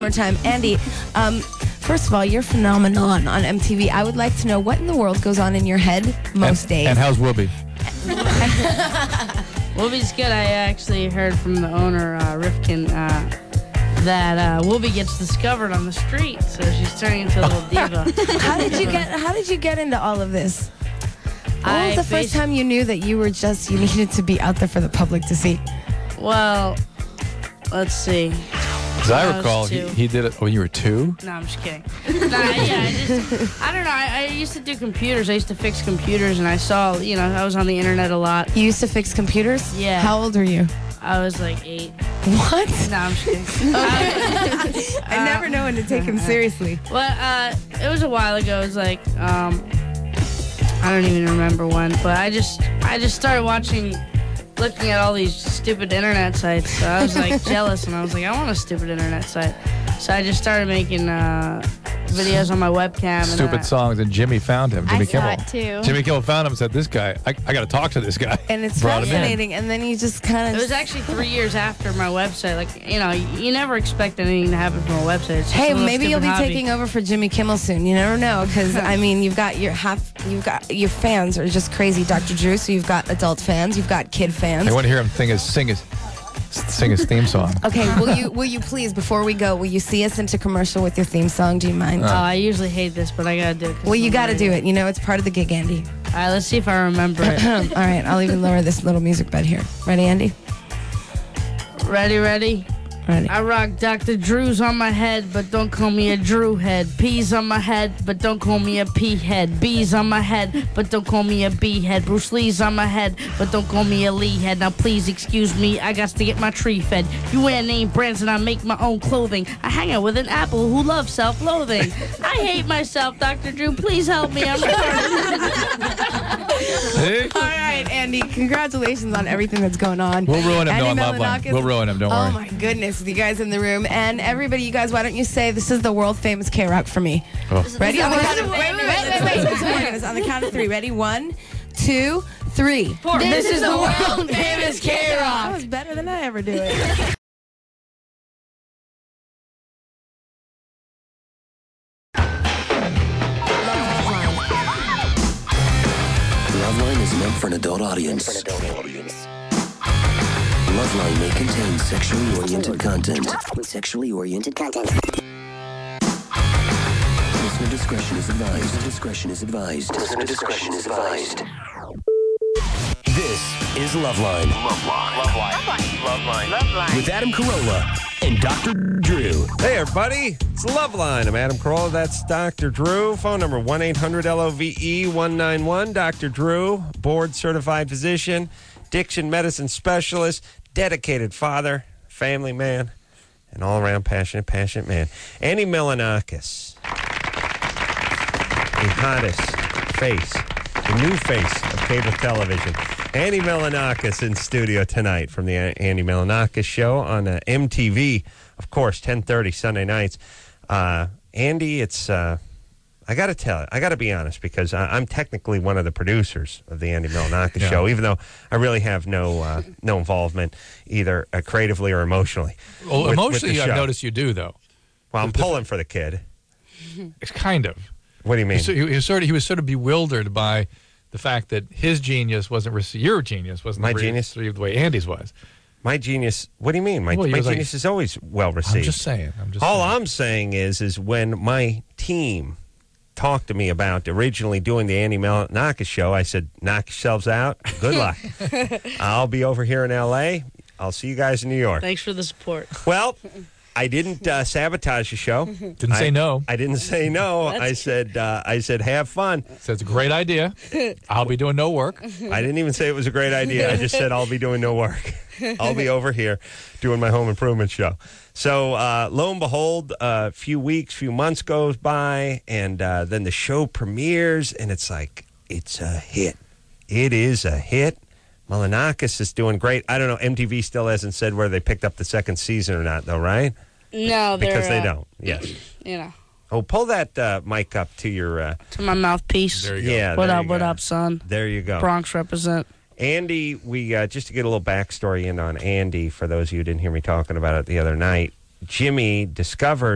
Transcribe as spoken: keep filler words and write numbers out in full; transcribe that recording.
more time. Andy, um, first of all, you're phenomenon on M T V. I would like to know what in the world goes on in your head most and, days. And how's Whoopi? Whoopi's good. I actually heard from the owner, uh, Rifkin, uh, that uh, Whoopi gets discovered on the street, so she's turning into a little diva. How did you get? How did you get into all of this? When I was the first basi- time you knew that you were just you needed to be out there for the public to see? Well, let's see. As I I was recall, he, two. he did it when you were two. No, I'm just kidding. Nah, yeah, I just, I don't know. I, I used to do computers. I used to fix computers, and I saw, you know, I was on the internet a lot. You used to fix computers? Yeah. How old were you? I was like eight. What? No, I'm just kidding. I never know when to take him seriously. Well, uh, it was a while ago. It was like, um, I don't even remember when, but I just, I just started watching, looking at all these stupid internet sites. So I was like jealous, and I was like, I want a stupid internet site. So I just started making uh, videos on my webcam. And Stupid I, songs, and Jimmy found him. Jimmy I Kimmel. saw it too. Jimmy Kimmel found him and said, "This guy, I, I got to talk to this guy." And it's Brought him in. fascinating. And then you just kind It of. was actually three years after my website. Like, you know, you never expect anything to happen from a website. It's just Hey, a little maybe you'll stupid be hobby. taking over for Jimmy Kimmel soon. You never know, because I mean, you've got your half, you've got your fans are just crazy, Doctor Drew. So you've got adult fans, you've got kid fans. I want to hear him sing his sing his sing his theme song. Okay, will you will you please before we go, will you see us into commercial with your theme song? Do you mind? Oh, I usually hate this, but I gotta do it. 'cause well, you it's got to on do the it. You know, it's part of the gig, Andy. radio. All right, let's see if I remember it. All right, I'll even lower this little music bed here. Ready, Andy? Ready, ready? Ready. I rock Doctor Drew's on my head, but don't call me a Drew head. P's on my head, but don't call me a P head. B's on my head, but don't call me a B head. Bruce Lee's on my head, but don't call me a Lee head. Now please excuse me, I got to get my tree fed. You wear name brands and I make my own clothing. I hang out with an apple who loves self-loathing. I hate myself, Doctor Drew. Please help me. I'm See? All right, Andy. Congratulations on everything that's going on. We'll ruin him Andy on Love Line. Milonakis- We'll ruin him. Don't Oh worry. my goodness, you guys in the room and everybody, you guys. Why don't you say this is the world famous K Rock for me? Oh. Ready? On the count of, Wait, wait, wait, wait, wait, wait, wait. Some more of this. On the count of three. Ready? One, two, three. This is the world famous K Rock. That was better than I ever do it. Loveline is meant for an adult audience. Loveline may contain sexually oriented content. Sexually oriented content. Listener discretion is advised. Listener discretion is advised. Listener discretion is advised. This is Loveline. Loveline. Loveline. Loveline. Loveline. With Adam Carolla and Doctor Drew. Hey, everybody. It's Loveline. I'm Adam Carolla. That's Doctor Drew. Phone number one eight hundred L O V E one nine one. Doctor Drew, board-certified physician, addiction medicine specialist, dedicated father, family man, and all-around passionate, passionate man. Andy Milonakis, the hottest face, the new face of cable television. Andy Milonakis in studio tonight from the Andy Milonakis Show on uh, M T V, of course, ten thirty Sunday nights. Uh, Andy, it's, uh, I got to tell you, I got to be honest, because I, I'm technically one of the producers of the Andy Milonakis Yeah. Show, even though I really have no uh, no involvement either uh, creatively or emotionally. Well, with- with emotionally, the I've show. noticed you do, though. Well, I'm pulling for the kid. It's kind of. What do you mean? He, he, was sort of, he was sort of bewildered by the fact that his genius wasn't received. Your genius wasn't My re- genius? received the way Andy's was. My genius, what do you mean? My, Well, he my was like- genius is always well received. I'm just saying. I'm just All saying. I'm saying is, is when my team talked to me about originally doing the Andy Milonakis Show, I said, knock yourselves out. Good luck. I'll be over here in L A. I'll see you guys in New York. Thanks for the support. Well, I didn't uh, sabotage the show. Didn't I, say no. I didn't say no. I said, uh, I said, have fun. So it's a great idea. I'll be doing no work. I didn't even say it was a great idea. I just said I'll be doing no work. I'll be over here doing my home improvement show. So uh, lo and behold, a uh, few weeks, few months goes by, and uh, then the show premieres, and it's like, it's a hit. It is a hit. Milonakis is doing great. I don't know. M T V still hasn't said whether they picked up the second season or not, though, right? No, they're, Because they uh, don't. Yes. You know, Oh, pull that uh, mic up to your. Uh, to my mouthpiece. There you go. yeah. What there up, you what go. up, son? There you go. Bronx represent. Andy, we uh, just to get a little backstory in on Andy, for those of you who didn't hear me talking about it the other night, Jimmy discovered